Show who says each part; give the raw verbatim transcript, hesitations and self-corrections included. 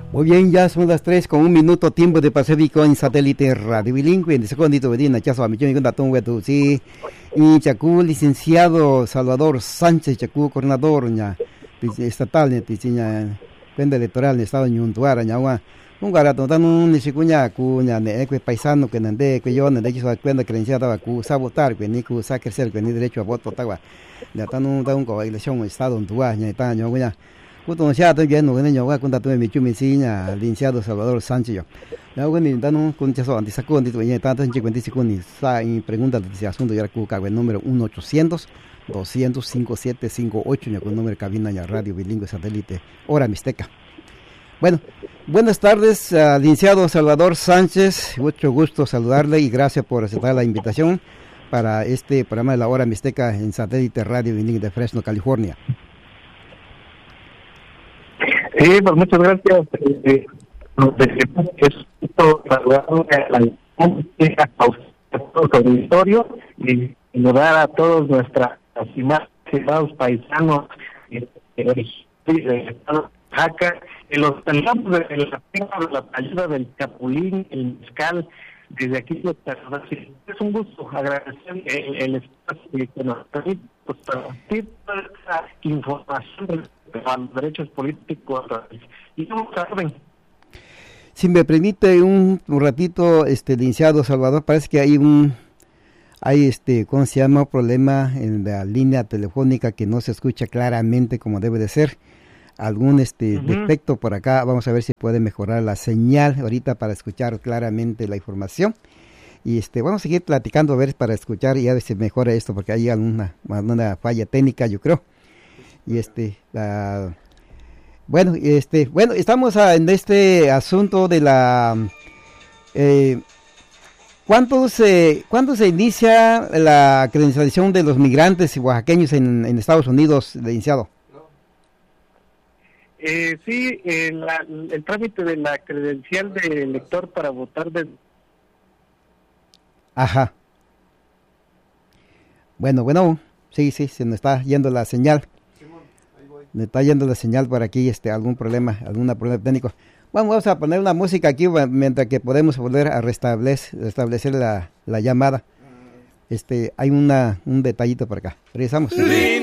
Speaker 1: Muy bien, ya son las tres con un minuto tiempo de Pacífico en satélite radio bilingüe. En secundito, Medina, Chazo, Amichón y Gondatón, Wetu, sí. Y Chacú, licenciado Salvador Sánchez, Chacú, coordinador ña, estatal, ña, ña, cuenta electoral en el estado de Ñuntuara, ña, un garato, tan un nisicuña, cuña, ne, que paisano, que nande, que yo, nande, que su cuenta credencial, taba, cu, sabotar, que ni cu, saque ser, que ni derecho a voto, taba, ya tan un, tan un, co, elección, estado, en Tuá, ña, tan, ña, ña. Kuto sia to bien no ne yo wa kunta to mi chu mi siña licenciado Salvador Sánchez yo. La ko ni tanu kun chaso anti saco anti to ñe tanto cincuenta y cinco ni sa y pregunta de ese asunto ya ku ka el número uno ochocientos doscientos cincuenta y siete cincuenta y ocho ya con número cabina ya radio bilingüe satélite hora mixteca. Bueno, buenas tardes, uh, licenciado Salvador Sánchez, mucho gusto saludarle y gracias por aceptar la invitación para este programa de la hora mixteca en satélite radio bilingüe de Fresno, California.
Speaker 2: Sí, pues muchas gracias. Eh, es justo saludar a los auditorios y saludar a todos nuestros estimados paisanos de Oaxaca, y los saludamos de la tierra de la ayuda del Chapulín, el mezcal. Desde aquí es un gusto agradecer el, el espacio que nos permite pues, transmitir toda esa información a los derechos políticos y no saben.
Speaker 1: Si me permite un, un ratito, este licenciado Salvador, parece que hay un hay este ¿cómo se llama? problema en la línea telefónica que no se escucha claramente como debe de ser. Algún este uh-huh. defecto por acá, vamos a ver si puede mejorar la señal ahorita para escuchar claramente la información. Y este vamos a seguir platicando a ver para escuchar y a ver si mejora esto porque hay alguna, alguna falla técnica, yo creo. Y este uh, bueno, este bueno, estamos a, en este asunto de la eh, ¿cuánto se cuándo se inicia la credencialización de los migrantes oaxaqueños en, en Estados Unidos, licenciado?
Speaker 2: Eh, sí, eh, la, el trámite de la credencial de elector para votar de...
Speaker 1: Ajá. Bueno, bueno, sí, sí, se nos está yendo la señal. Me está yendo la señal por aquí, este, algún problema, algún problema técnico. Bueno, vamos a poner una música aquí mientras que podemos volver a restablecer, restablecer la, la llamada. Este, hay una, un detallito por acá. Regresamos. Sí.